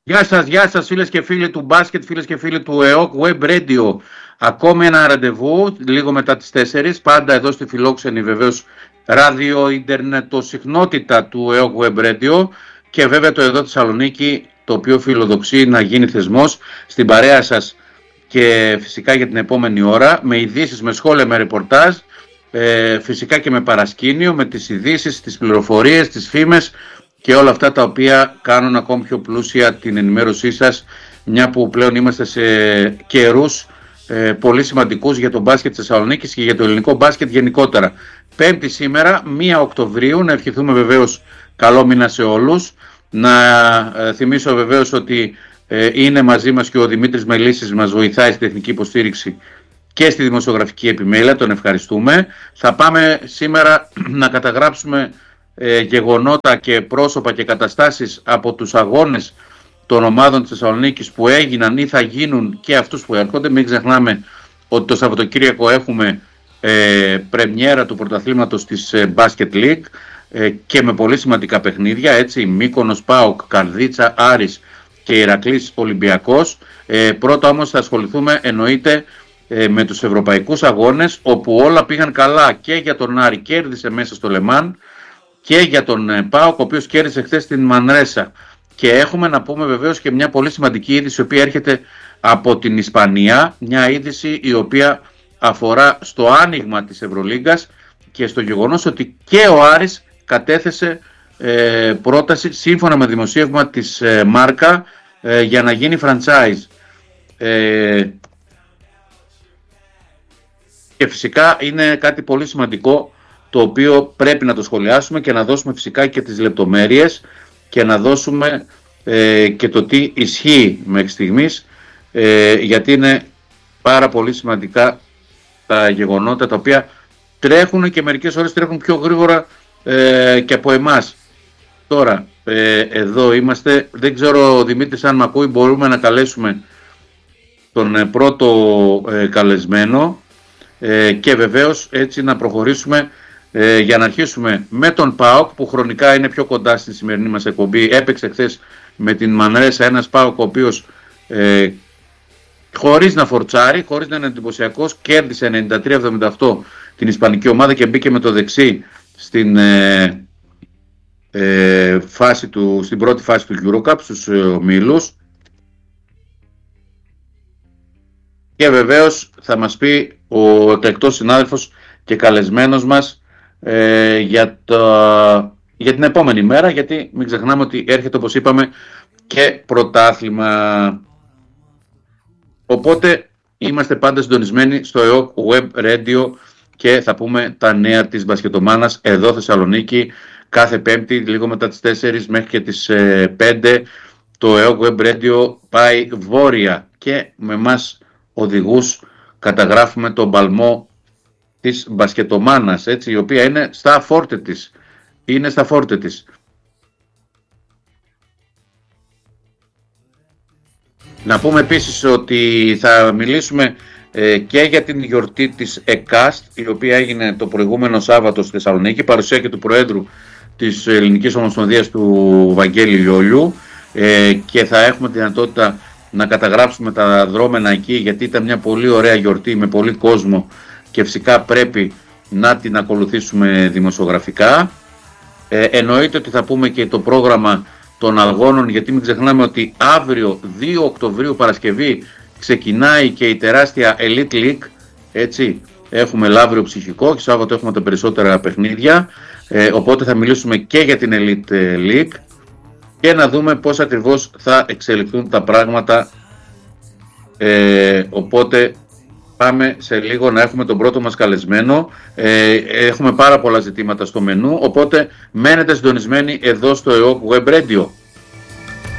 Γεια σας φίλες και φίλοι του μπάσκετ, φίλες και φίλοι του ΕΟΚ Web Radio. Ακόμη ένα ραντεβού, λίγο μετά τις 4, πάντα εδώ στη φιλόξενη βεβαίως ράδιο, ίντερνετ, συχνότητα του ΕΟΚ Web Radio και βέβαια το εδώ Θεσσαλονίκη, το οποίο φιλοδοξεί να γίνει θεσμός στην παρέα σας και φυσικά για την επόμενη ώρα, με ειδήσεις, με σχόλια, με ρεπορτάζ, φυσικά και με παρασκήνιο, με τις ειδήσεις, τις πληροφορίες, τις φήμες και όλα αυτά τα οποία κάνουν ακόμη πιο πλούσια την ενημέρωσή σας, μια που πλέον είμαστε σε καιρούς πολύ σημαντικούς για τον μπάσκετ της Θεσσαλονίκης και για το ελληνικό μπάσκετ γενικότερα. Πέμπτη σήμερα, 1 Οκτωβρίου, να ευχηθούμε βεβαίως καλό μήνα σε όλους. Να θυμίσω βεβαίως ότι είναι μαζί μας και ο Δημήτρης Μελίσης, μας βοηθάει στη τεχνική υποστήριξη και στη δημοσιογραφική επιμέλεια, τον ευχαριστούμε. Θα πάμε σήμερα να καταγράψουμε γεγονότα και πρόσωπα και καταστάσεις από τους αγώνες των ομάδων της Θεσσαλονίκης που έγιναν ή θα γίνουν και αυτούς που έρχονται. Μην ξεχνάμε ότι το Σαββατοκύριακο έχουμε πρεμιέρα του πρωταθλήματος της Basket League και με πολύ σημαντικά παιχνίδια, έτσι, Μύκονος, ΠΑΟΚ, Καρδίτσα, Άρης και Ηρακλής Ολυμπιακός. Πρώτα όμως θα ασχοληθούμε εννοείται με τους ευρωπαϊκούς αγώνες, όπου όλα πήγαν καλά και για τον Άρη, κέρδισε μέσα στο Λεμάν, και για τον ΠΑΟΚ, ο οποίος κέρδισε χθες την Μανρέσα. Και έχουμε να πούμε βεβαίως και μια πολύ σημαντική είδηση, η οποία έρχεται από την Ισπανία, μια είδηση η οποία αφορά στο άνοιγμα της Ευρωλίγκας και στο γεγονός ότι και ο Άρης κατέθεσε πρόταση σύμφωνα με δημοσίευμα της Μάρκα για να γίνει franchise. Και φυσικά είναι κάτι πολύ σημαντικό, το οποίο πρέπει να το σχολιάσουμε και να δώσουμε φυσικά και τις λεπτομέρειες και να δώσουμε και το τι ισχύει μέχρι στιγμής, γιατί είναι πάρα πολύ σημαντικά τα γεγονότα τα οποία τρέχουν και μερικές ώρες τρέχουν πιο γρήγορα και από εμάς. Τώρα εδώ είμαστε, δεν ξέρω Δημήτρης αν μ' ακούει, μπορούμε να καλέσουμε τον πρώτο καλεσμένο και βεβαίως έτσι να προχωρήσουμε για να αρχίσουμε με τον ΠΑΟΚ, που χρονικά είναι πιο κοντά στην σημερινή μας εκπομπή. Έπαιξε χθες με την Μανρέσα, ένας ΠΑΟΚ ο οποίος χωρίς να φορτσάρει, χωρίς να είναι εντυπωσιακός, κέρδισε 93-78 την ισπανική ομάδα και μπήκε με το δεξί στην πρώτη φάση του EuroCup στους ομίλους. Και βεβαίως θα μας πει ο τεκτός συνάδελφος και καλεσμένος μας για την επόμενη μέρα, γιατί μην ξεχνάμε ότι έρχεται, όπως είπαμε, και πρωτάθλημα. Οπότε είμαστε πάντα συντονισμένοι στο ΕΟΚ Web Radio και θα πούμε τα νέα της μπασκετομάνας εδώ Θεσσαλονίκη κάθε Πέμπτη λίγο μετά τις 4 μέχρι και τις 5. Το ΕΟΚ Web Radio πάει βόρεια και με μας οδηγούς καταγράφουμε τον παλμό της μπασκετομάνας, έτσι, η οποία είναι στα φόρτε της. Να πούμε επίσης ότι θα μιλήσουμε και για την γιορτή της ΕΚΑΣΤ, η οποία έγινε το προηγούμενο Σάββατο στη Θεσσαλονίκη, παρουσία και του Προέδρου της Ελληνικής Ομοσπονδίας του Βαγγέλη Λιόλιου, και θα έχουμε τη δυνατότητα να καταγράψουμε τα δρόμενα εκεί, γιατί ήταν μια πολύ ωραία γιορτή με πολύ κόσμο και φυσικά πρέπει να την ακολουθήσουμε δημοσιογραφικά. Εννοείται ότι θα πούμε και το πρόγραμμα των αγώνων, γιατί μην ξεχνάμε ότι αύριο 2 Οκτωβρίου Παρασκευή ξεκινάει και η τεράστια Elite League, έτσι, έχουμε Λαύριο ψυχικό και Σάββατο έχουμε τα περισσότερα παιχνίδια, οπότε θα μιλήσουμε και για την Elite League και να δούμε πώς ακριβώς θα εξελιχθούν τα πράγματα, οπότε πάμε σε λίγο να έχουμε τον πρώτο μας καλεσμένο. Έχουμε πάρα πολλά ζητήματα στο μενού, οπότε μένετε συντονισμένοι εδώ στο ΕΟΚ Web Radio.